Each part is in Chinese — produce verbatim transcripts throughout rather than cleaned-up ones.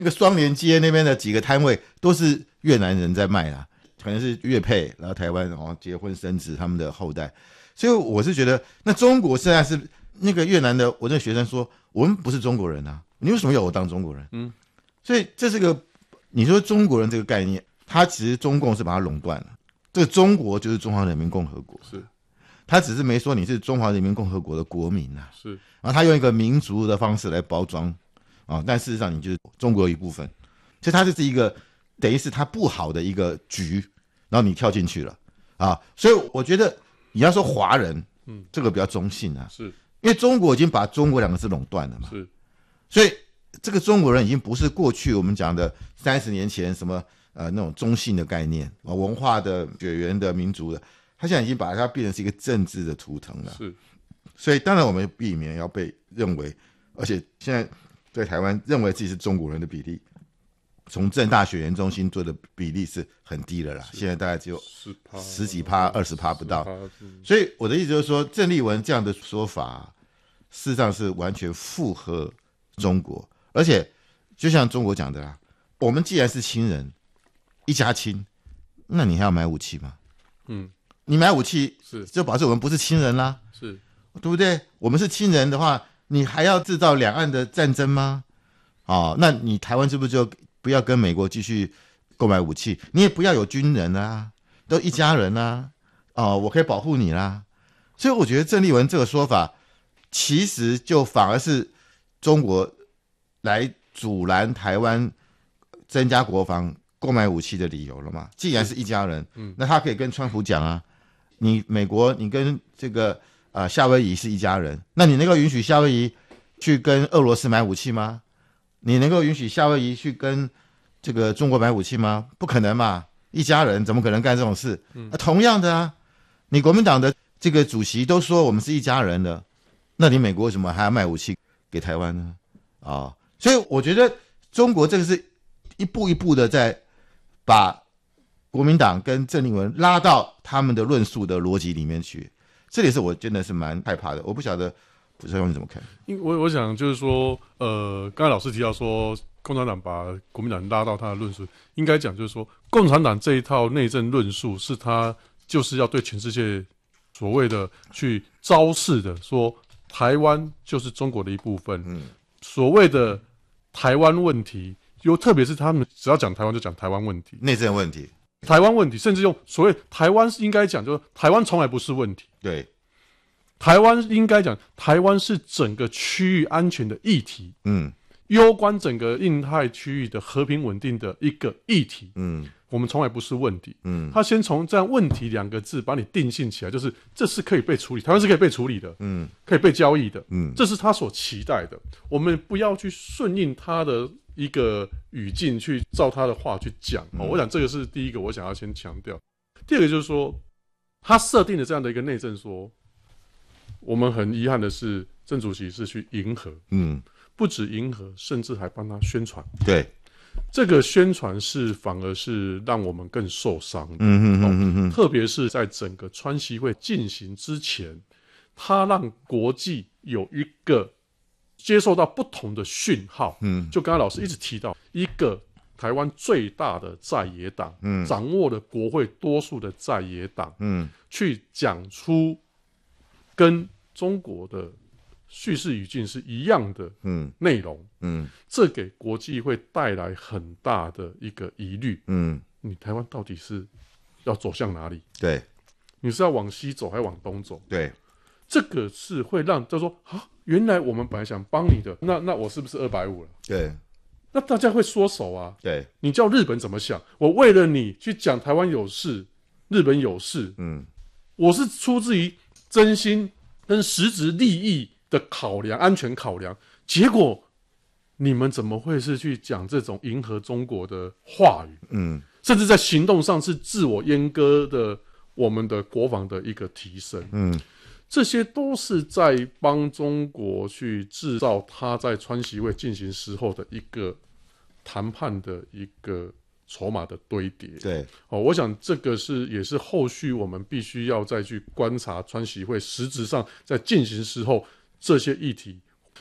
那个双连街那边的几个摊位都是越南人在卖啦，可能是越配，然后台湾哦结婚生子他们的后代。所以我是觉得，那中国现在是那个越南的，我那个学生说，我们不是中国人啊，你为什么要我当中国人？嗯，所以这是个你说中国人这个概念，它其实中共是把它垄断了。这个中国就是中华人民共和国， 是， 他只是没说你是中华人民共和国的国民啊， 是， 然后他用一个民族的方式来包装啊，但事实上你就是中国一部分，所以它就是一个等于是它不好的一个局，然后你跳进去了啊，所以我觉得你要说华人，嗯，这个比较中性啊， 是因为中国已经把中国两个字垄断了嘛， 是， 所以这个中国人已经不是过去我们讲的三十年前什么呃那种中性的概念啊，文化的血缘的民族的，他现在已经把它变成是一个政治的图腾了， 是， 所以当然我们避免要被认为，而且现在在台湾认为自己是中国人的比例，从政大血缘中心做的比例是很低了啦，现在大概只有十几趴、二十趴不到。所以我的意思就是说，郑丽文这样的说法，事实上是完全附和中国，而且就像中国讲的啦，我们既然是亲人，一家亲，那你还要买武器吗？嗯，你买武器是就表示我们不是亲人啦， 是， 对不对？我们是亲人的话，你还要制造两岸的战争吗？哦，那你台湾是不是就不要跟美国继续购买武器？你也不要有军人啊，都一家人啊，哦，我可以保护你啦。所以我觉得郑丽文这个说法，其实就反而是中国来阻拦台湾增加国防、购买武器的理由了嘛。既然是一家人，嗯，那他可以跟川普讲啊，你美国你跟这个呃夏威夷是一家人，那你能够允许夏威夷去跟俄罗斯买武器吗？你能够允许夏威夷去跟这个中国买武器吗？不可能嘛，一家人怎么可能干这种事？嗯啊、同样的啊，你国民党的这个主席都说我们是一家人的，那你美国为什么还要卖武器给台湾呢？啊、哦，所以我觉得中国这个是一步一步的在把国民党跟郑丽文拉到他们的论述的逻辑里面去，这里是我真的是蛮害怕的。我不晓得不知道你怎么看？ 我我想就是说，呃，刚才老师提到说，共产党把国民党拉到他的论述，应该讲就是说，共产党这一套内政论述是他就是要对全世界所谓的去昭示的，说台湾就是中国的一部分。嗯，所谓的台湾问题，又特别是他们只要讲台湾就讲台湾问题， 内政问题。 台湾问题，甚至用所谓台湾是应该讲，就是台湾从来不是问题。 对， 台湾应该讲，台湾是整个区域安全的议题，嗯，攸关整个印太区域的和平稳定的一个议题，嗯，我们从来不是问题，嗯，他先从这样问题两个字把你定性起来，就是这是可以被处理，台湾是可以被处理的，嗯，可以被交易的，嗯，这是他所期待的，我们不要去顺应他的一个语境去照他的话去讲，嗯，我想这个是第一个我想要先强调。第二个就是说，他设定的这样的一个内政说，我们很遗憾的是，郑主席是去迎合，嗯，不止迎合，甚至还帮他宣传。对，这个宣传是反而是让我们更受伤的。嗯嗯嗯嗯，特别是在整个川习会进行之前，他让国际有一个接受到不同的讯号。嗯，就刚才老师一直提到，一个台湾最大的在野党，嗯，掌握了国会多数的在野党，嗯，去讲出跟中国的叙事语境是一样的内容，嗯，嗯，这给国际会带来很大的一个疑虑，嗯，你台湾到底是要走向哪里？对，你是要往西走还是往东走？对，这个是会让就说啊，原来我们本来想帮你的，那那我是不是二百五了？对，那大家会缩手啊。对，你叫日本怎么想？我为了你去讲台湾有事，日本有事，嗯，我是出自于真心跟实质利益的考量、安全考量，结果你们怎么会是去讲这种迎合中国的话语？嗯，甚至在行动上是自我阉割的我们的国防的一个提升。嗯，这些都是在帮中国去制造他在川习会进行时候的一个谈判的一个筹码的堆叠。对，哦，我想这个是也是后续我们必须要再去观察川习会实质上在进行时候这些议题。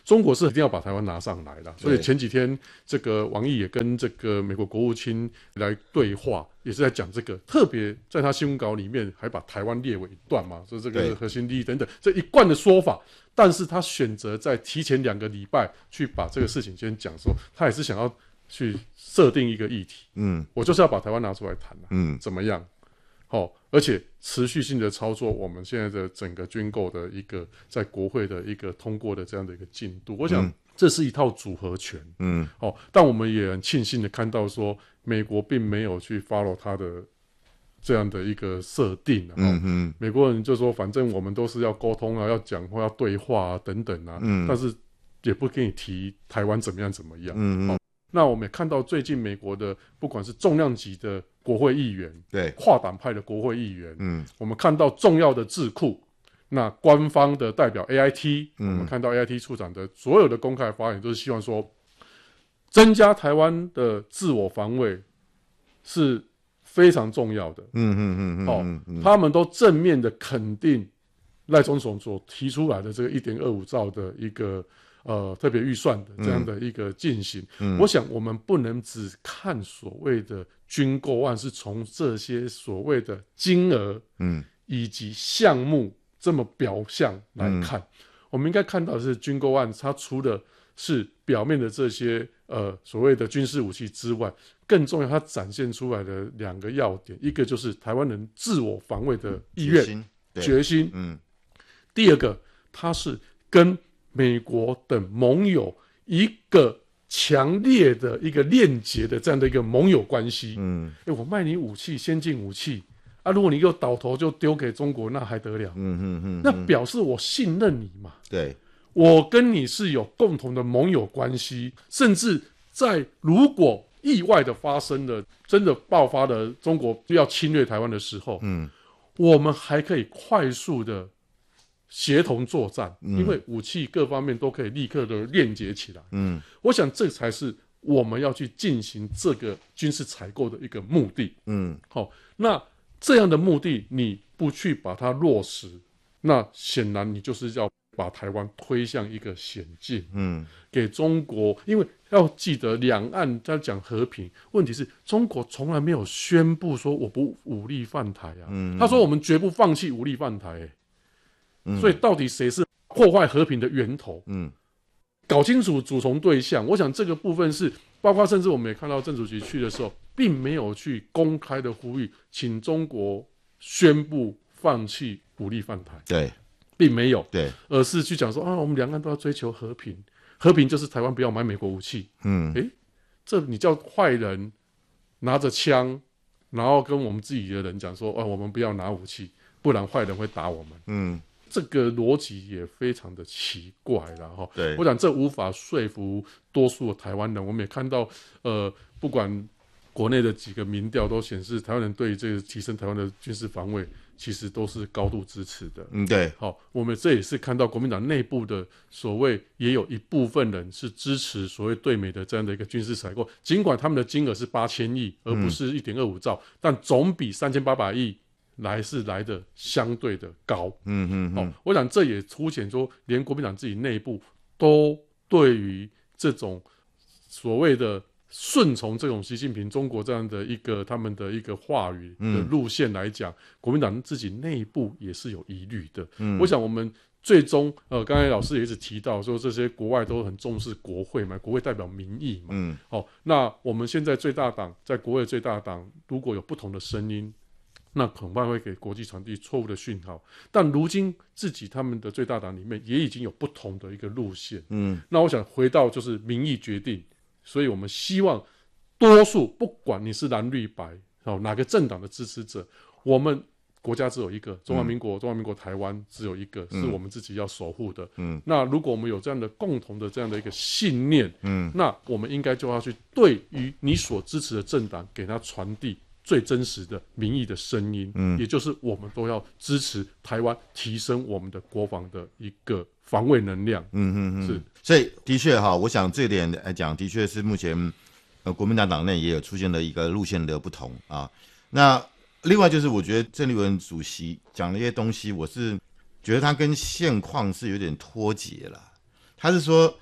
中国是一定要把台湾拿上来的，所以前几天这个王毅也跟这个美国国务卿来对话，也是在讲这个，特别在他新闻稿里面还把台湾列为一段嘛，说这个核心利益等等这一贯的说法，但是他选择在提前两个礼拜去把这个事情先讲说，他也是想要去设定一个议题，嗯，我就是要把台湾拿出来谈、啊、嗯，怎么样？好、哦，而且持续性的操作，我们现在的整个军购的一个在国会的一个通过的这样的一个进度，我想这是一套组合拳，嗯，哦，但我们也很庆幸的看到说，美国并没有去 follow 他的这样的一个设定、啊，嗯嗯，美国人就说反正我们都是要沟通啊，要讲话，要对话啊，等等啊，嗯，但是也不跟你提台湾怎么样怎么样，嗯嗯。哦，那我们也看到最近美国的不管是重量级的国会议员，对，跨党派的国会议员，嗯，我们看到重要的智库，那官方的代表 A I T，、嗯、我们看到 A I T 处长的所有的公开发言都是希望说，增加台湾的自我防卫是非常重要的，嗯嗯嗯嗯，哦，他们都正面的肯定赖总统所提出来的这个 一点二五兆的一个。呃，特别预算的这样的一个进行、嗯嗯，我想我们不能只看所谓的军购案，是从这些所谓的金额，嗯，以及项目这么表象来看，嗯、我们应该看到的是军购案，它除了是表面的这些呃所谓的军事武器之外，更重要，它展现出来的两个要点，一个就是台湾人自我防卫的意愿、决心，决心嗯，第二个，它是跟美国等盟友一个强烈的一个链结的这样的一个盟友关系，嗯，欸、我卖你武器，先进武器啊，如果你又倒头就丢给中国，那还得了？嗯嗯嗯，那表示我信任你嘛，对，我跟你是有共同的盟友关系，甚至在如果意外的发生了，真的爆发了中国要侵略台湾的时候，嗯，我们还可以快速的协同作战，因为武器各方面都可以立刻的链接起来。嗯，我想这才是我们要去进行这个军事采购的一个目的。嗯，好、哦，那这样的目的你不去把它落实，那显然你就是要把台湾推向一个险境。嗯，给中国，因为要记得两岸在讲和平，问题是中国从来没有宣布说我不武力犯台啊。嗯，他说我们绝不放弃武力犯台、欸。所以到底谁是破坏和平的源头？嗯，搞清楚主从对象。我想这个部分是包括，甚至我们也看到郑主席去的时候，并没有去公开的呼吁，请中国宣布放弃武力犯台。对，并没有。对，而是去讲说啊，我们两岸都要追求和平，和平就是台湾不要买美国武器。嗯，诶，这你叫坏人拿着枪，然后跟我们自己的人讲说，哦，我们不要拿武器，不然坏人会打我们。嗯。这个逻辑也非常的奇怪啦齁，对，我想这无法说服多数的台湾人。我们也看到，呃，不管国内的几个民调都显示，台湾人对这个提升台湾的军事防卫，其实都是高度支持的。嗯，对。好，我们这也是看到国民党内部的所谓，也有一部分人是支持所谓对美的这样的一个军事采购，尽管他们的金额是八千亿，而不是一点二五兆，但总比三千八百亿。来是来的相对的高，嗯嗯嗯、哦，我想这也凸显说，连国民党自己内部都对于这种所谓的顺从这种习近平中国这样的一个他们的一个话语的路线来讲，嗯、国民党自己内部也是有疑虑的。嗯，我想我们最终，呃，刚才老师也一直提到说，这些国外都很重视国会嘛，国会代表民意嘛，嗯，哦，那我们现在最大党在国会最大党，如果有不同的声音。那恐怕会给国际传递错误的讯号，但如今自己他们的最大党里面也已经有不同的一个路线，嗯，那我想回到就是民意决定，所以我们希望多数不管你是蓝绿白，哦，哪个政党的支持者，我们国家只有一个，中华民国，嗯、中华民国台湾只有一个，是我们自己要守护的，嗯，那如果我们有这样的共同的这样的一个信念，嗯，那我们应该就要去对于你所支持的政党给他传递。最真实的民意的声音，嗯，也就是我们都要支持台湾提升我们的国防的一个防卫能量，嗯嗯嗯，是， 所以的确哈，我想这点来讲，的确是目前呃国民党党内也有出现了一个路线的不同啊。那另外就是我觉得郑丽文主席讲的一些东西，我是觉得他跟现况是有点脱节了。他是说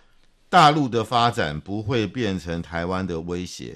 大陆的发展不会变成台湾的威胁。